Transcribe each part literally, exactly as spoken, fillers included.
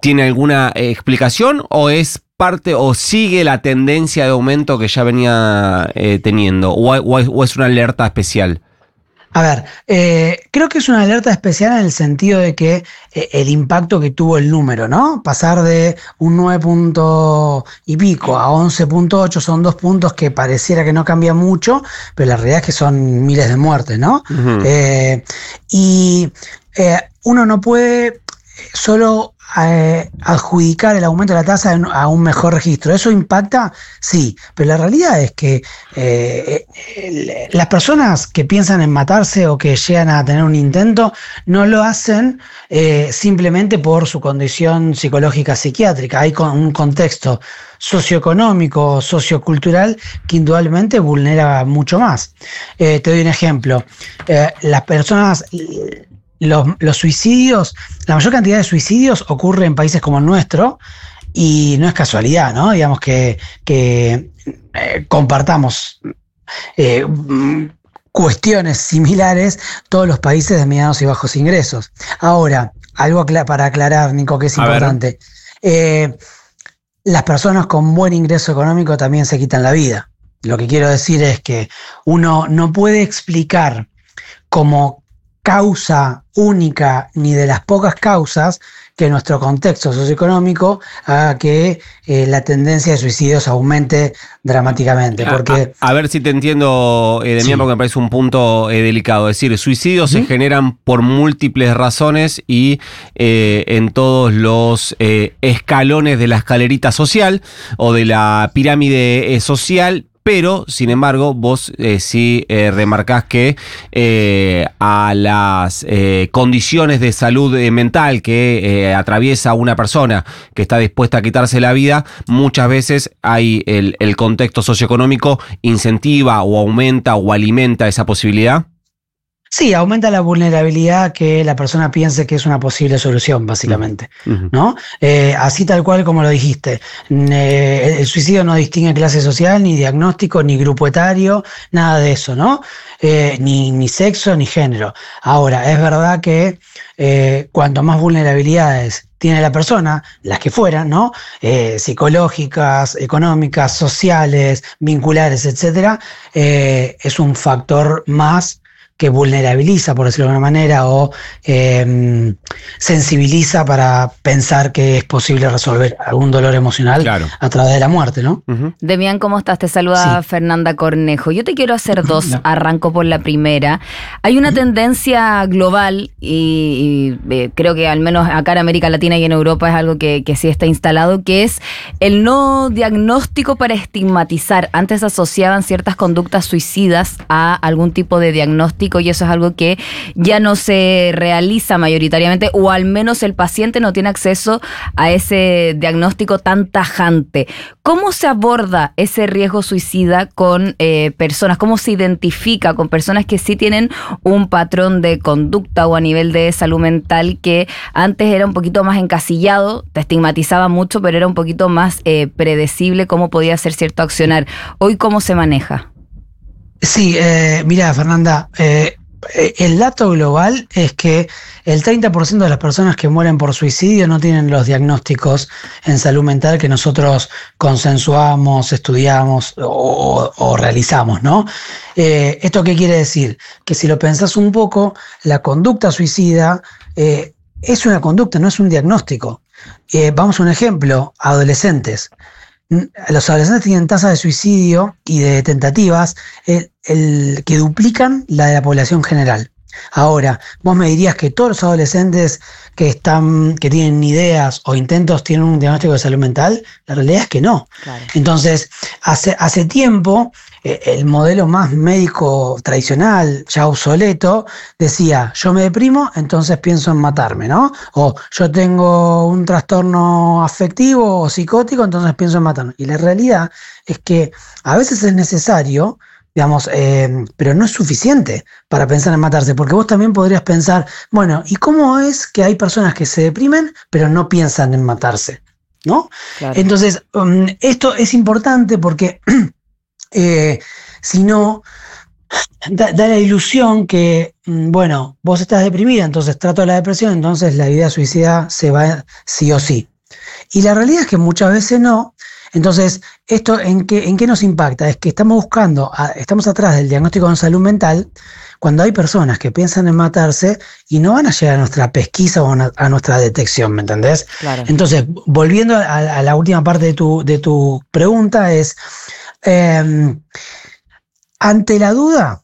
tiene alguna explicación o es parte o sigue la tendencia de aumento que ya venía eh, teniendo o, o, o es una alerta especial? A ver, eh, creo que es una alerta especial en el sentido de que eh, el impacto que tuvo el número, ¿no? Pasar de un nueve punto y pico a once punto ocho son dos puntos que pareciera que no cambia mucho, pero la realidad es que son miles de muertes, ¿no? Uh-huh. Eh, y eh, uno no puede solo eh, adjudicar el aumento de la tasa a un mejor registro. ¿Eso impacta? Sí, pero la realidad es que eh, eh, las personas que piensan en matarse o que llegan a tener un intento no lo hacen eh, simplemente por su condición psicológica psiquiátrica. Hay con un contexto socioeconómico, sociocultural que indudablemente vulnera mucho más. Eh, te doy un ejemplo. Eh, las personas... Los, los suicidios, la mayor cantidad de suicidios ocurre en países como el nuestro y no es casualidad, ¿no? Digamos que, que eh, compartamos eh, cuestiones similares todos los países de medianos y bajos ingresos. Ahora, algo acla- para aclarar, Nico, que es importante. Eh, las personas con buen ingreso económico también se quitan la vida. Lo que quiero decir es que uno no puede explicar como causa única ni de las pocas causas que nuestro contexto socioeconómico haga que eh, la tendencia de suicidios aumente dramáticamente. Porque, a, a, a ver si te entiendo, eh, Demián, sí. Porque me parece un punto eh, delicado. Es decir, suicidios ¿sí? se generan por múltiples razones y eh, en todos los eh, escalones de la escalerita social o de la pirámide eh, social. Pero, sin embargo, vos eh, sí eh, remarcás que eh, a las eh, condiciones de salud eh, mental que eh, atraviesa una persona que está dispuesta a quitarse la vida, muchas veces hay el, el contexto socioeconómico incentiva o aumenta o alimenta esa posibilidad. Sí, aumenta la vulnerabilidad que la persona piense que es una posible solución, básicamente, uh-huh. ¿no? Eh, así tal cual como lo dijiste. Eh, el suicidio no distingue clase social, ni diagnóstico, ni grupo etario, nada de eso, ¿no? Eh, ni, ni sexo, ni género. Ahora, es verdad que eh, cuanto más vulnerabilidades tiene la persona, las que fueran, ¿no? Eh, psicológicas, económicas, sociales, vinculares, etcétera, eh, es un factor más que vulnerabiliza, por decirlo de alguna manera, o eh, sensibiliza para pensar que es posible resolver algún dolor emocional claro. a través de la muerte, ¿no? Uh-huh. Demián, ¿cómo estás? Te saluda sí. Fernanda Cornejo. Yo te quiero hacer dos, no. arranco por la primera. Hay una uh-huh. tendencia global y, y eh, creo que al menos acá en América Latina y en Europa es algo que, que sí está instalado, que es el no diagnóstico para estigmatizar. Antes asociaban ciertas conductas suicidas a algún tipo de diagnóstico y eso es algo que ya no se realiza mayoritariamente, o al menos el paciente no tiene acceso a ese diagnóstico tan tajante. ¿Cómo se aborda ese riesgo suicida con eh, personas? ¿Cómo se identifica con personas que sí tienen un patrón de conducta o a nivel de salud mental que antes era un poquito más encasillado, te estigmatizaba mucho, pero era un poquito más eh, predecible cómo podía ser cierto accionar? Hoy, ¿cómo se maneja? Sí, eh, mira, Fernanda, eh, el dato global es que el treinta por ciento de las personas que mueren por suicidio no tienen los diagnósticos en salud mental que nosotros consensuamos, estudiamos o, o realizamos, ¿no? Eh, ¿Esto qué quiere decir? Que si lo pensás un poco, la conducta suicida eh, es una conducta, no es un diagnóstico. Eh, vamos a un ejemplo, adolescentes. Los adolescentes tienen tasas de suicidio y de tentativas el, el, que duplican la de la población general. Ahora, vos me dirías que todos los adolescentes que están, que tienen ideas o intentos tienen un diagnóstico de salud mental. La realidad es que no. Claro. Entonces, hace, hace tiempo, eh, el modelo más médico tradicional, ya obsoleto, decía, yo me deprimo, entonces pienso en matarme, ¿no? O yo tengo un trastorno afectivo o psicótico, entonces pienso en matarme. Y la realidad es que a veces es necesario, digamos, eh, pero no es suficiente para pensar en matarse, porque vos también podrías pensar, bueno, ¿y cómo es que hay personas que se deprimen pero no piensan en matarse? ¿No? Claro. Entonces, um, esto es importante porque eh, si no, da, da la ilusión que, bueno, vos estás deprimida, entonces trato la depresión, entonces la idea suicida se va sí o sí. Y la realidad es que muchas veces no. Entonces, ¿esto en qué, en qué nos impacta? Es que estamos buscando, a, estamos atrás del diagnóstico de salud mental cuando hay personas que piensan en matarse y no van a llegar a nuestra pesquisa o a, a nuestra detección, ¿me entendés? Claro. Entonces, volviendo a, a la última parte de tu, de tu pregunta es, eh, ante la duda,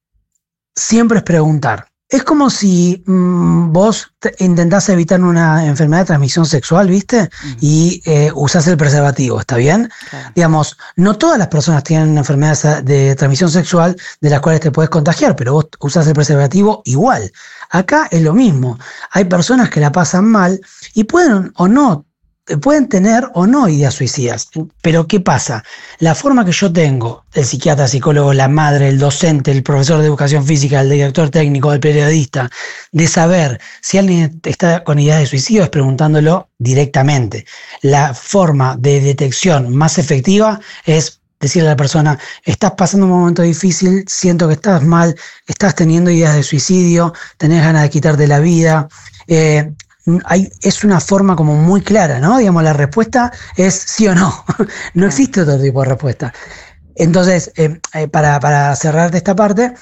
siempre es preguntar. Es como si mmm, vos te, intentás evitar una enfermedad de transmisión sexual, ¿viste? Uh-huh. Y eh, usás el preservativo, ¿está bien? Claro. Digamos, no todas las personas tienen enfermedades de transmisión sexual de las cuales te puedes contagiar, pero vos usás el preservativo igual. Acá es lo mismo. Hay personas que la pasan mal y pueden o no pueden tener o no ideas suicidas. Pero ¿qué pasa? La forma que yo tengo, el psiquiatra, el psicólogo, la madre, el docente, el profesor de educación física, el director técnico, el periodista, de saber si alguien está con ideas de suicidio es preguntándolo directamente. La forma de detección más efectiva es decirle a la persona, estás pasando un momento difícil, siento que estás mal, estás teniendo ideas de suicidio, tenés ganas de quitarte la vida. Eh, Hay, es una forma como muy clara, ¿no? Digamos, la respuesta es sí o no. No existe otro tipo de respuesta. Entonces, eh, eh, para, para cerrarte esta parte,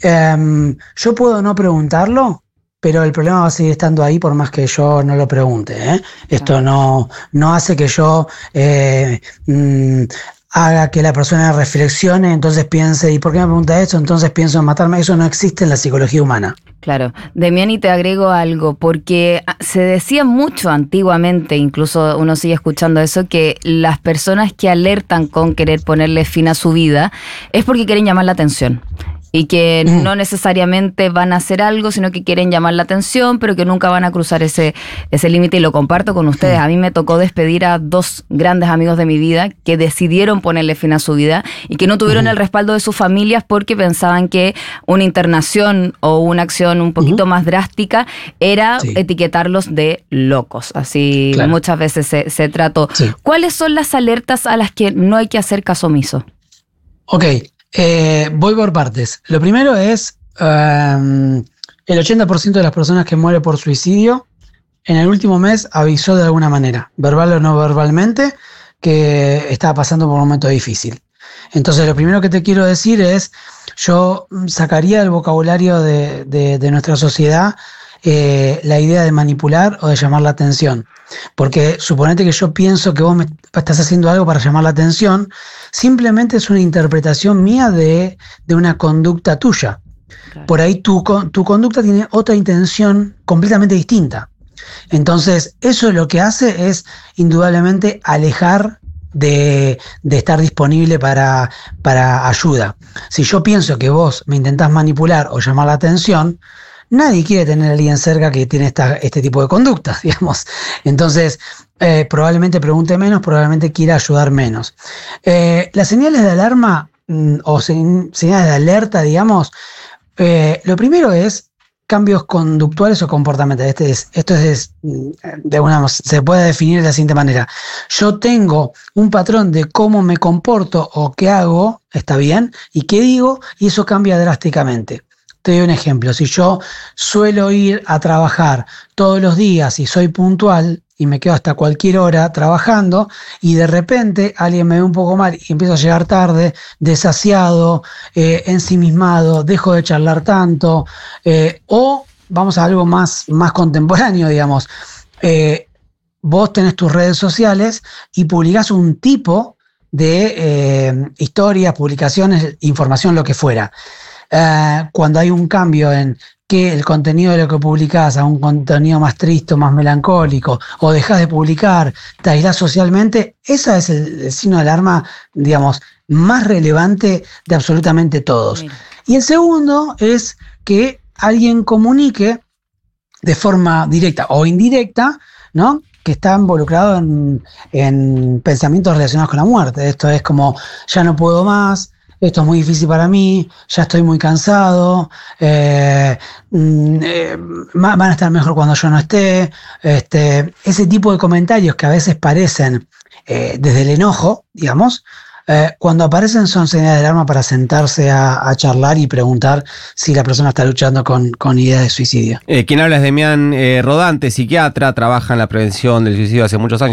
eh, yo puedo no preguntarlo, pero el problema va a seguir estando ahí por más que yo no lo pregunte, ¿eh? Esto no, no hace que yo eh, mmm, haga que la persona reflexione, entonces piense, ¿y por qué me pregunta eso? Entonces pienso en matarme. Eso no existe en la psicología humana. Claro. Demián, y te agrego algo, porque se decía mucho antiguamente, incluso uno sigue escuchando eso, que las personas que alertan con querer ponerle fin a su vida es porque quieren llamar la atención. Y que mm. no necesariamente van a hacer algo, sino que quieren llamar la atención, pero que nunca van a cruzar ese, ese límite. Y lo comparto con ustedes. Mm. A mí me tocó despedir a dos grandes amigos de mi vida que decidieron ponerle fin a su vida y que no tuvieron mm. el respaldo de sus familias porque pensaban que una internación o una acción un poquito mm. más drástica era sí. etiquetarlos de locos. Así claro. muchas veces se, se trató. Sí. ¿Cuáles son las alertas a las que no hay que hacer caso omiso? Ok. Eh, voy por partes. Lo primero es um, el ochenta por ciento de las personas que mueren por suicidio en el último mes avisó de alguna manera, verbal o no verbalmente, que estaba pasando por un momento difícil. Entonces lo primero que te quiero decir es, yo sacaría del vocabulario de, de, de nuestra sociedad eh, la idea de manipular o de llamar la atención. Porque suponete que yo pienso que vos me estás haciendo algo para llamar la atención, simplemente es una interpretación mía de, de una conducta tuya. Claro. Por ahí tu, tu conducta tiene otra intención completamente distinta. Entonces, eso lo que hace es indudablemente alejar de, de estar disponible para, para ayuda. Si yo pienso que vos me intentás manipular o llamar la atención, nadie quiere tener a alguien cerca que tiene esta, este tipo de conductas, digamos. Entonces, eh, probablemente pregunte menos, probablemente quiera ayudar menos. Eh, las señales de alarma mm, o se, señales de alerta, digamos, eh, lo primero es cambios conductuales o comportamentales. Este es, esto es, de alguna, se puede definir de la siguiente manera. Yo tengo un patrón de cómo me comporto o qué hago, está bien, y qué digo, y eso cambia drásticamente. Te doy un ejemplo, si yo suelo ir a trabajar todos los días y soy puntual y me quedo hasta cualquier hora trabajando y de repente alguien me ve un poco mal y empiezo a llegar tarde, desasiado, eh, ensimismado, dejo de charlar tanto, eh, o vamos a algo más, más contemporáneo, digamos, eh, vos tenés tus redes sociales y publicás un tipo de eh, historias, publicaciones, información, lo que fuera. Uh, cuando hay un cambio en que el contenido de lo que publicás a un contenido más triste, más melancólico, o dejás de publicar, te aislás socialmente, ese es el, el signo de alarma, digamos, más relevante de absolutamente todos. Mira. Y el segundo es que alguien comunique de forma directa o indirecta, ¿no?, que está involucrado en, en pensamientos relacionados con la muerte. Esto es como, ya no puedo más, esto es muy difícil para mí, ya estoy muy cansado, eh, eh, van a estar mejor cuando yo no esté. Este, ese tipo de comentarios que a veces parecen eh, desde el enojo, digamos, eh, cuando aparecen son señales de alarma para sentarse a, a charlar y preguntar si la persona está luchando con, con ideas de suicidio. Eh, quien habla es Demián eh, Rodante, psiquiatra, trabaja en la prevención del suicidio hace muchos años.